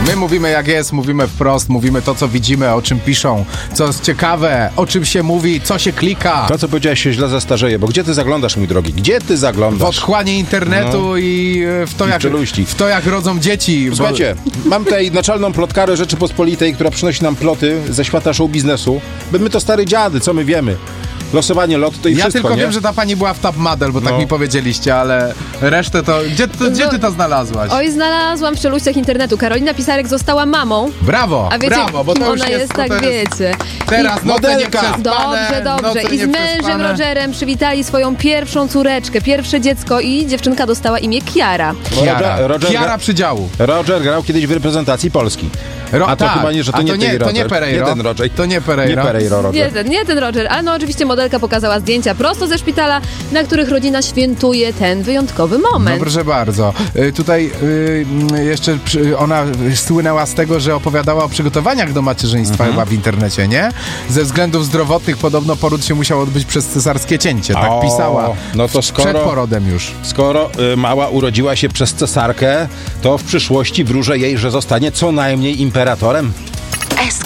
My mówimy jak jest, mówimy wprost, mówimy to, co widzimy, o czym piszą, co jest ciekawe, o czym się mówi, co się klika. To, co powiedziałeś, się źle zastarzeje, bo gdzie ty zaglądasz, mój drogi? Gdzie ty W zaglądasz? otchłanie internetu i w to, jak rodzą dzieci. Słuchajcie, mam tutaj naczelną plotkarę Rzeczypospolitej, która przynosi nam ploty ze świata show biznesu. My to stare dziady, co my wiemy? Losowanie lotto i ja wszystko, tylko nie? wiem, że ta pani była w Top Model, bo tak mi powiedzieliście, ale resztę to... Gdzie ty to znalazłaś? Oj, znalazłam w czeluściach internetu. Karolina Pisarek została mamą. Brawo, A wiecie, brawo, bo kim to już ona jest, tak wiecie. Teraz noce nieprzespane. Dobrze. I z mężem Rogerem przywitali swoją pierwszą córeczkę, pierwsze dziecko i dziewczynka dostała imię Kiara. Kiara przydziału. Roger grał kiedyś w reprezentacji Polski. A to chyba nie, że to nie ten Roger. To nie Pereiro. Nie ten Roger. To nie Pereiro. Nie Pereiro, Roger. Nie ten Roger, ale no oczywiście modelka pokazała zdjęcia prosto ze szpitala, na których rodzina świętuje ten wyjątkowy moment. No proszę bardzo. Tutaj jeszcze ona słynęła z tego, że opowiadała o przygotowaniach do macierzyństwa chyba w internecie, nie? Ze względów zdrowotnych podobno poród się musiał odbyć przez cesarskie cięcie. Tak pisała. No to przed porodem już. Skoro mała urodziła się przez cesarkę, to w przyszłości wróżę jej, że zostanie co najmniej imperatorem. SK